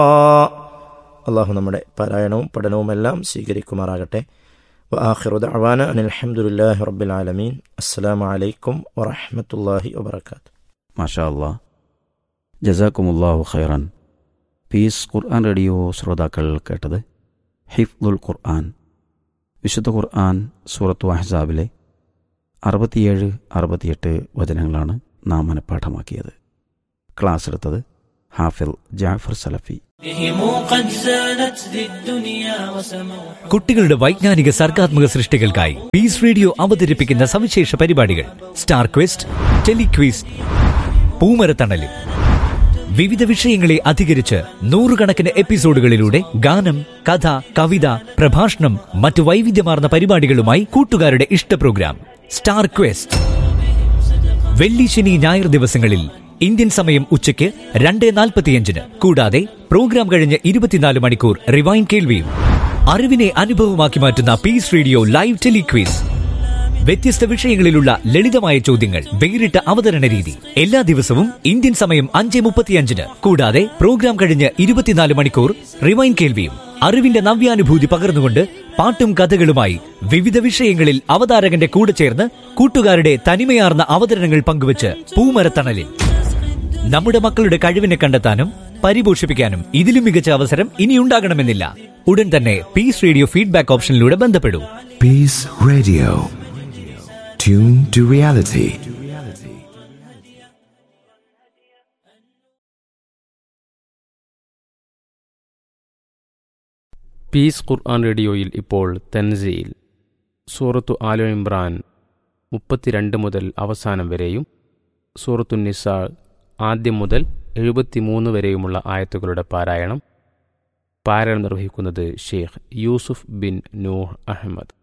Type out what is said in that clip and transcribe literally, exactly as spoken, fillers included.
അള്ളാഹു നമ്മുടെ പാരായണവും പഠനവുമെല്ലാം സ്വീകരിക്കുമാറാകട്ടെ. വആഖിറു ദഅവാന അനിൽ ഹംദുലില്ലാഹി റബ്ബിൽ ആലമീൻ. അസ്സലാമു അലൈക്കും വറഹ്മത്തുള്ളാഹി വബറകാതുഹു. മാഷാ അല്ലാഹ്, ജസാക്കുമുല്ലാഹു ഖൈറൻ. പീസ് ഖുർആൻ റേഡിയോ ശ്രോതാക്കൾ കേട്ടത് ഹിഫ്ദുൽ ഖുർആൻ, വിശുദ്ധ ഖുർആൻ സൂറത്തു അഹ്സാബിലെ അറുപത്തിയേഴ് അറുപത്തിയെട്ട് വചനങ്ങളാണ് നാം മനഃപ്പാഠമാക്കിയത്. ക്ലാസ് എടുത്തത് ഹാഫിൽ ജാഫർ സലഫി. കുട്ടികളുടെ വൈജ്ഞാനിക സർഗാത്മക സൃഷ്ടികൾക്കായി പീസ് റേഡിയോ അവതരിപ്പിക്കുന്ന സവിശേഷ പരിപാടികൾ സ്റ്റാർ ക്വസ്റ്റ്, ടെലിക്വിസ്, പൂമരത്തണലും വിവിധ വിഷയങ്ങളെ അധികരിച്ച് നൂറുകണക്കിന് എപ്പിസോഡുകളിലൂടെ ഗാനം, കഥ, കവിത, പ്രഭാഷണം, മറ്റു വൈവിധ്യമാർന്ന പരിപാടികളുമായി കൂട്ടുകാരുടെ ഇഷ്ട പ്രോഗ്രാം സ്റ്റാർ ക്വസ്റ്റ്. വെള്ളി, ശനി, ഞായർ ദിവസങ്ങളിൽ ഇന്ത്യൻ സമയം ഉച്ചയ്ക്ക് രണ്ട് നാൽപ്പത്തിയഞ്ചിന്. കൂടാതെ പ്രോഗ്രാം കഴിഞ്ഞ് ഇരുപത്തിനാല് മണിക്കൂർ റിവൈൻ കേൾവിയും. അറിവിനെ അനുഭവമാക്കി മാറ്റുന്ന പീസ് റേഡിയോ ലൈവ് ടെലിക്വിസ്. വ്യത്യസ്ത വിഷയങ്ങളിലുള്ള ലളിതമായ ചോദ്യങ്ങൾ, വേറിട്ട അവതരണ രീതി. എല്ലാ ദിവസവും ഇന്ത്യൻ സമയം അഞ്ച് മുപ്പത്തിയഞ്ചിന്. കൂടാതെ പ്രോഗ്രാം കഴിഞ്ഞ് ഇരുപത്തിനാല് മണിക്കൂർ റിവൈൻ കേൾവിയും. അറിവിന്റെ നവ്യാനുഭൂതി പകർന്നുകൊണ്ട് പാട്ടും കഥകളുമായി വിവിധ വിഷയങ്ങളിൽ അവതാരകന്റെ കൂടെ ചേർന്ന് കൂട്ടുകാരുടെ തനിമയാർന്ന അവതരണങ്ങൾ പങ്കുവച്ച് പൂമരത്തണലിൽ. നമ്മുടെ മക്കളുടെ കഴിവിനെ കണ്ടെത്താനും പരിപോഷിപ്പിക്കാനും ഇതിലും മികച്ച അവസരം ഇനിയുണ്ടാകണമെന്നില്ല. ഉടൻ തന്നെ piece radio feedback ഓപ്ഷനിലൂടെ ബന്ധപ്പെടൂ. Piece radio, tune to reality. Piece ഖുർആൻ റേഡിയോയിൽ ഇപ്പോൾ തൻസീൽ സൂറത്തു ആലു ഇമ്രാൻ മുപ്പത്തിരണ്ട് മുതൽ അവസാനം വരെയും സൂറത്തു നിസാ ആദ്യം മുതൽ എഴുപത്തിമൂന്ന് വരെയുമുള്ള ആയത്തുകളുടെ പാരായണം പാരായണം നിർവഹിക്കുന്നത് ഷെയ്ഖ് യൂസുഫ് ബിൻ നൂഹ് അഹമ്മദ്.